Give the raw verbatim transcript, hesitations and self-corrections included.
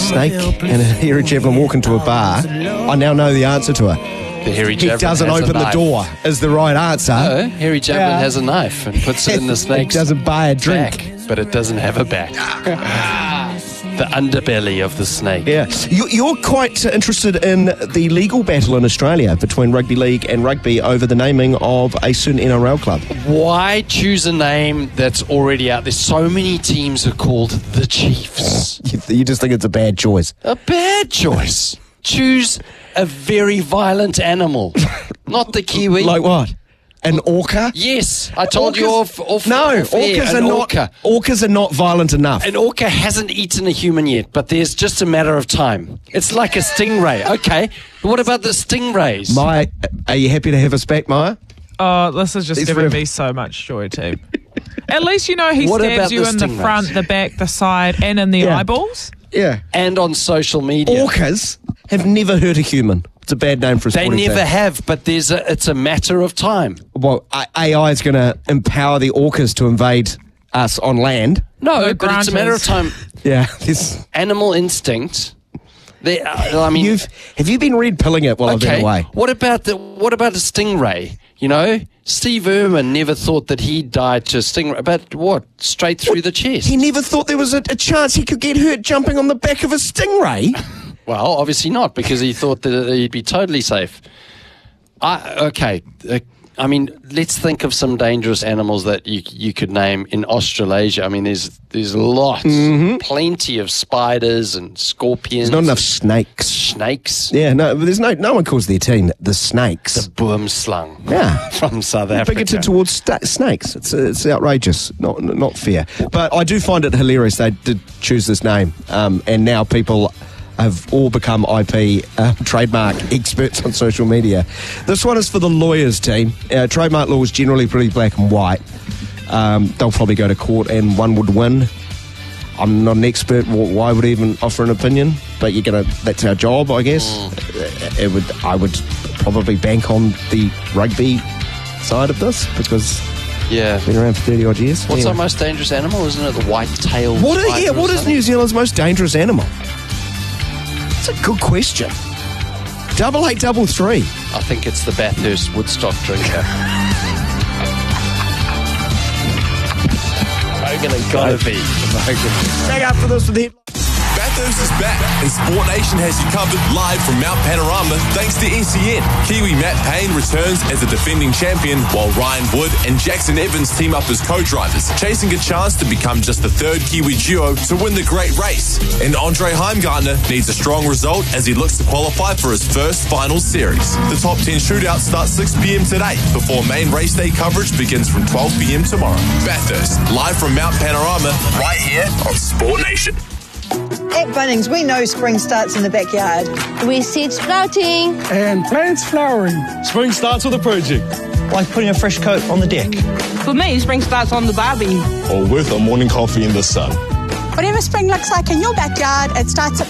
snake and a hairy javelin walk into a bar, I now know the answer to it. The hairy He javelin doesn't has a open the knife. door is the right answer. No, hairy javelin Yeah. has a knife and puts it in the snake's It doesn't buy a drink. back, but it doesn't have a back. The underbelly of the snake. Yeah, You- you're quite uh, interested in the legal battle in Australia between rugby league and rugby over the naming of a certain N R L club. Why choose a name that's already out there? So many teams are called the Chiefs. You, you just think it's a bad choice. A bad choice. Choose a very violent animal, not the kiwi. Like what? An orca? Yes, I told you Orcas- off. off No, off air, orcas an are not. orca. Orcas are not violent enough. An orca hasn't eaten a human yet, but there's just a matter of time. It's like a stingray. Okay, what about the stingrays? Maya, are you happy to have us back, Maya? Oh, this is just It's giving real. me so much joy, team. At least you know he What stabs about you the in the stingrays? front, the back, the side, and in the Yeah. eyeballs. Yeah. And on social media. Orcas have never hurt a human. It's a bad name for a They sporting never team. have, but there's a, it's a matter of time. Well, A I is going to empower the orcas to invade us on land. No, No but it's a matter of branches. time. Yeah. This, Animal instinct. They, uh, I mean, you've have you been red pilling it while I've been okay. away? What about the what about the stingray? You know, Steve Irwin never thought that he died to a stingray, but what? Straight through the chest. He never thought there was a, a chance he could get hurt jumping on the back of a stingray. Well, obviously not, because he thought that he'd be totally safe. I, okay, uh, I mean, let's think of some dangerous animals that you you could name in Australasia. I mean, there's there's lots, plenty of spiders and scorpions. There's not enough and snakes. snakes. Yeah, no, but there's no no one calls their team the Snakes. The boomslang. Yeah. From South Africa. Bigoted towards sta- snakes. It's it's outrageous, not not fair. But I do find it hilarious they did choose this name, um, and now people have all become I P uh, trademark experts on social media. This one is for the lawyers team. Uh, trademark law is generally pretty black and white. Um, they'll probably go to court and one would win. I'm not an expert. wh- Why would I even offer an opinion? But you're gonna. That's our job, I guess. Uh, It would. I would probably bank on the rugby side of this because Yeah. it's been around for thirty odd years. What's Anyway. our most dangerous animal? Isn't it the white-tailed What is, spider yeah, or what is something? New Zealand's most dangerous animal? That's a good question. Double eight, double three. I think it's the Bathurst Woodstock drinker. Hogan and gotta be. Back after this with the Bathurst is back, and Sport Nation has you covered live from Mount Panorama thanks to S E N. Kiwi Matt Payne returns as a defending champion, while Ryan Wood and Jackson Evans team up as co-drivers, chasing a chance to become just the third Kiwi duo to win the great race. And Andre Heimgartner needs a strong result as he looks to qualify for his first final series. The top ten shootout starts six p.m. today, before main race day coverage begins from twelve p.m. tomorrow. Bathurst, live from Mount Panorama, right here on Sport Nation. At Bunnings, we know spring starts in the backyard. We seed sprouting. And plants flowering. Spring starts with a project. Like putting a fresh coat on the deck. For me, spring starts on the barbie. Or with a morning coffee in the sun. Whatever spring looks like in your backyard, it starts at